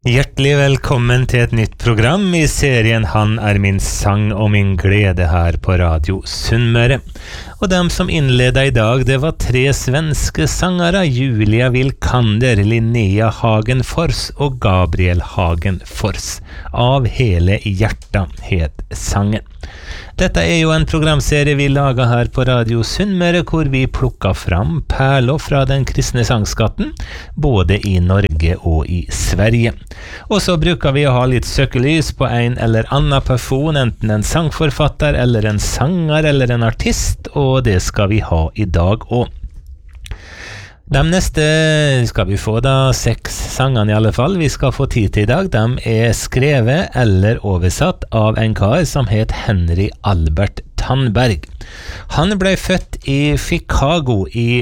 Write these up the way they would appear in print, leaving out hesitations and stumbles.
Hjertelig velkommen til et nytt program I serien Han min sang og min glede her på Radio Sunnmøre. Og dem som innledet I dag, det var 3 svenske sangere, Julia Wilkander, Linnea Hagenfors og Gabriel Hagenfors. Av hele hjertet het sangen. Dette jo en programserie vi lager her på Radio Sunnmøre, hvor vi plukker fram perler fra den kristne sangskatten, både I Norge og I Sverige. Og så bruker vi å ha litt søkelys på en eller annen person, enten en sangforfatter, eller en sanger, eller en artist, og det skal vi ha I dag også. De neste skal vi få da 6 sangene I alle fall vi skal få tid til I dag. De skrevet eller oversatt av en kar som het Henry Albert Tandberg. Han ble født I Chicago I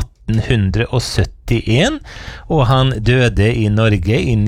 1871, og han døde I Norge I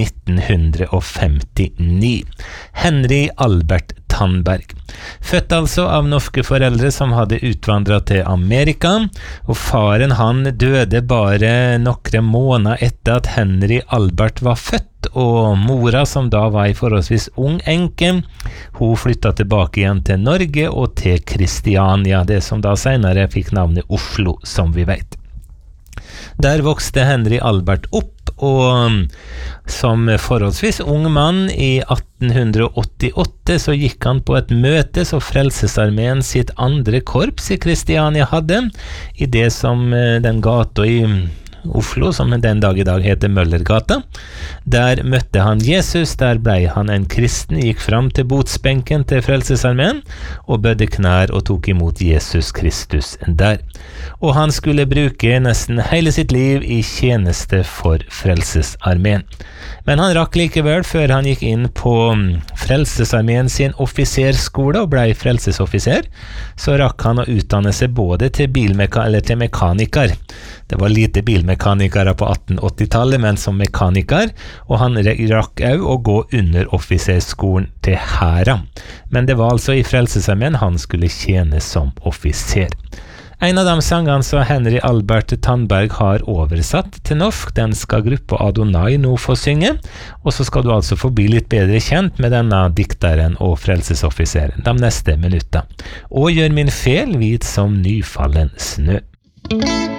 1959. Henry Albert Tandberg. Født altså av norske foreldre som hadde utvandret til Amerika, og faren han døde bare noen måneder etter at Henry Albert var født, og mora som da var I forholdsvis ung enke, hun flyttet tilbake igjen til Norge og til Kristiania, det som da senere fikk navnet Oslo, som vi vet. Der vokste Henry Albert opp, og som forholdsvis ung mann I 1888 så gikk han på et møte så Frelsesarmeen sitt andre korps I Kristiania hadde, I det som den gata I Oslo, som den dag I dag heter Møllergata. Der møtte han Jesus, der ble han en kristen, gikk fram til botsbenken til Frelsesarmeen, og bødde knær og tok imot Jesus Kristus der. Og han skulle bruke nesten hele sitt liv I tjeneste for Frelsesarmeen. Men han rakk likevel før han gikk inn på Frelsesarmeen sin offiserskole og ble frelsesoffiser, så rakk han å utdanne seg både til mekaniker. Det var lite bilmekanikere på 1880-tallet, men som mekaniker, og han rakk også å gå under offiserskolen til hæren. Men det var altså I Frelsesarmeen han skulle tjene som offiser. En av de sangene som Henry Albert Tandberg har oversatt til norsk, den skal gruppa Adonai nå få synge, og så skal du altså få bli litt bedre kjent med denne dikteren og frelsesoffiseren de neste minutter. Og gjør min fel hvit som nyfallen snø.